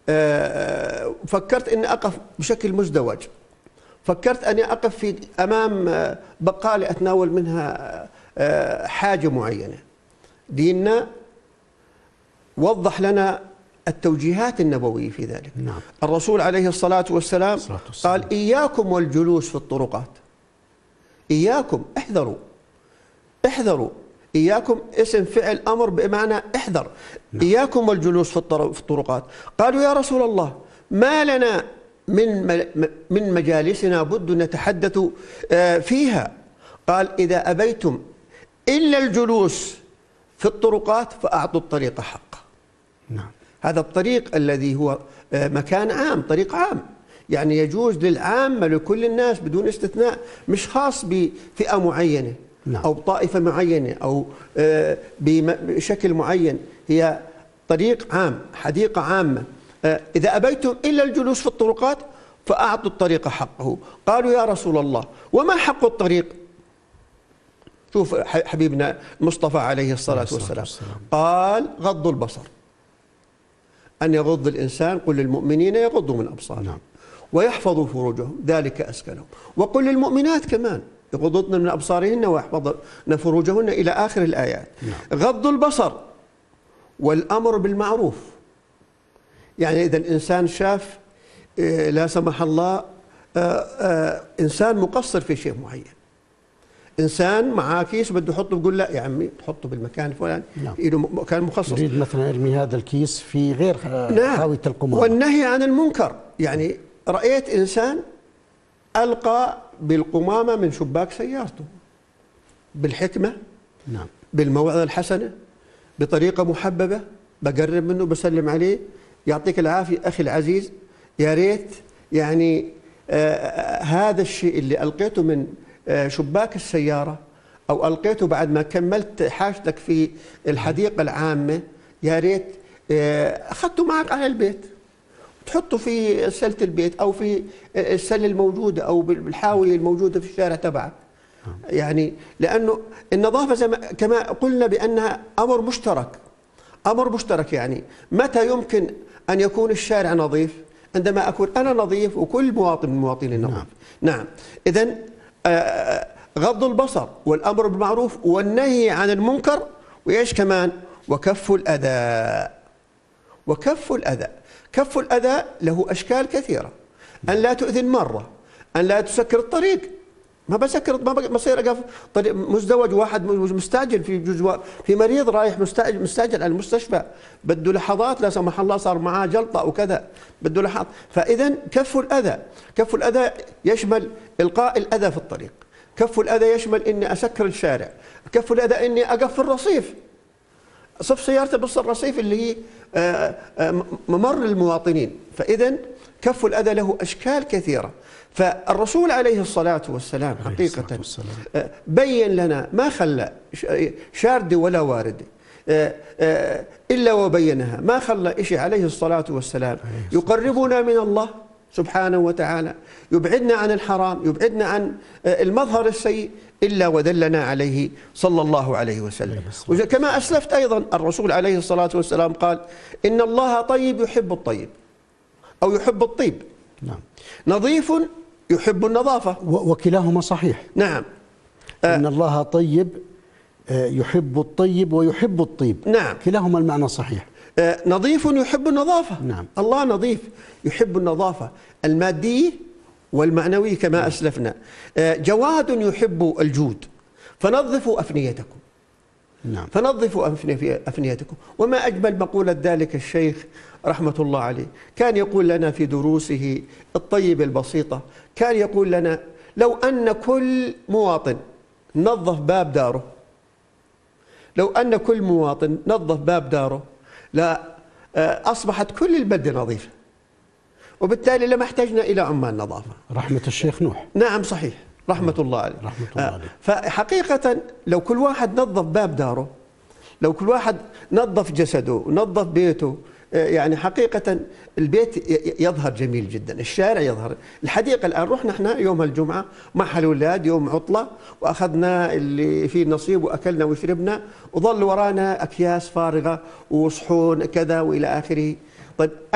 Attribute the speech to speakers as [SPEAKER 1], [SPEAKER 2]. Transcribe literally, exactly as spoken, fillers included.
[SPEAKER 1] فكرت أني أقف بشكل مزدوج، فكرت أني أقف في أمام بقالة أتناول منها حاجة معينة. ديننا وضح لنا التوجيهات النبوية في ذلك.
[SPEAKER 2] نعم.
[SPEAKER 1] الرسول عليه الصلاة والسلام قال: إياكم والجلوس في الطرقات. إياكم، احذروا احذروا. إياكم اسم فعل أمر بمعنى احذر. نعم. إياكم والجلوس في الطرقات. قالوا: يا رسول الله، ما لنا من من مجالسنا بد نتحدث فيها. قال: إذا أبيتم إلا الجلوس في الطرقات فأعطوا الطريق حقه.
[SPEAKER 2] نعم.
[SPEAKER 1] هذا الطريق الذي هو مكان عام، طريق عام، يعني يجوز للعامة لكل الناس بدون استثناء، مش خاص بفئة معينة. نعم. أو طائفة معينة أو بشكل معين، هي طريق عام، حديقة عامة. إذا أبيتم إلا الجلوس في الطرقات فأعطوا الطريق حقه. قالوا: يا رسول الله، وما حق الطريق؟ شوف حبيبنا المصطفى عليه الصلاة والسلام قال: غض البصر، أن يغض الإنسان، قل للمؤمنين يغضوا من أبصارهم. نعم. ويحفظوا فروجهم ذلك أزكى لهم. وقل للمؤمنات كمان يغضضن من أبصارهن ويحفظن فروجهن إلى آخر الآيات. نعم. غض البصر والأمر بالمعروف، يعني إذا الإنسان شاف لا سمح الله إنسان مقصر في شيء معين، إنسان معاه كيس بده يحطه، بقول: لا يا عمي تحطه بالمكان الفلاني. نعم. إله مكان مخصص.
[SPEAKER 2] يريد مثلا ارمي هذا الكيس في غير
[SPEAKER 1] نعم.
[SPEAKER 2] خاوية القمامة.
[SPEAKER 1] والنهي عن المنكر، يعني رأيت إنسان ألقى بالقمامة من شباك سيارته بالحكمة. نعم. بالموعظة الحسنة، بطريقة محببة، بقرب منه بسلم عليه: يعطيك العافية أخي العزيز، يا ريت يعني آه هذا الشيء اللي ألقيته من آه شباك السيارة أو ألقيته بعد ما كملت حاجتك في الحديقة العامة، يا ريت آه أخذته معك على البيت، تحطه في سلة البيت أو في السلة الموجودة أو بالحاوية الموجودة في الشارع تبعك. يعني لأنه النظافة زي ما كما قلنا بأنها أمر مشترك، أمر مشترك. يعني متى يمكن أن يكون الشارع نظيف؟ عندما أكون أنا نظيف وكل مواطن من المواطنين نظيف. نعم. نعم. إذن غض البصر والأمر بالمعروف والنهي عن المنكر، وإيش كمان؟ وكف الأذى. وكف الأذى، كف الأذى له أشكال كثيرة. أن لا تؤذي المرة، أن لا تسكر الطريق. ما بسكر، ما بصير أقف طريق مزدوج، واحد مستعجل في جزء، في مريض رايح مستعجل مستعجل على المستشفى، بده لحظات لا سمح الله صار معاه جلطة أو كذا، بده لحظات. فإذا كف الأذى، كف الأذى يشمل إلقاء الأذى في الطريق، كف الأذى يشمل إني أسكر الشارع، كف الأذى إني أقف في الرصيف، صف سيارته بص الرصيف اللي هي ممر المواطنين. فإذا كف الأذى له أشكال كثيرة. فالرسول عليه الصلاة والسلام حقيقة بين لنا ما خلى شاردة ولا واردة إلا وبينها، ما خلى إشي عليه الصلاة والسلام يقربنا من الله سبحانه وتعالى، يبعدنا عن الحرام، يبعدنا عن المظهر السيء، إلا ودلنا عليه صلى الله عليه وسلم. وكما أسلفت أيضا الرسول عليه الصلاة والسلام قال: إن الله طيب يحب الطيب، أو يحب الطيب.
[SPEAKER 2] نعم.
[SPEAKER 1] نظيف يحب النظافة،
[SPEAKER 2] وكلاهما صحيح.
[SPEAKER 1] نعم.
[SPEAKER 2] إن الله طيب يحب الطيب ويحب الطيب.
[SPEAKER 1] نعم.
[SPEAKER 2] كلاهما المعنى صحيح.
[SPEAKER 1] نظيف يحب النظافة.
[SPEAKER 2] نعم.
[SPEAKER 1] الله نظيف يحب النظافة المادية والمعنوية كما أسلفنا. جواد يحب الجود، فنظفوا أفنيتكم.
[SPEAKER 2] نعم.
[SPEAKER 1] فنظفوا أفنيتكم. وما أجمل مقولة ذلك الشيخ رحمة الله عليه، كان يقول لنا في دروسه الطيبة البسيطة، كان يقول لنا: لو أن كل مواطن نظف باب داره، لو أن كل مواطن نظف باب داره لا أصبحت كل البلدة نظيفة، وبالتالي لما احتجنا إلى عمال نظافة.
[SPEAKER 2] رحمة الشيخ نوح.
[SPEAKER 1] نعم صحيح، رحمة الله عليه.
[SPEAKER 2] رحمة الله عليه.
[SPEAKER 1] فحقيقة لو كل واحد نظف باب داره، لو كل واحد نظف جسده ونظف بيته، يعني حقيقة البيت يظهر جميل جدا، الشارع يظهر، الحديقة. الآن رحنا احنا يوم الجمعة مع الأولاد يوم عطلة، وأخذنا اللي فيه نصيب وأكلنا وشربنا، وظل ورانا أكياس فارغة وصحون كذا وإلى آخره. طيب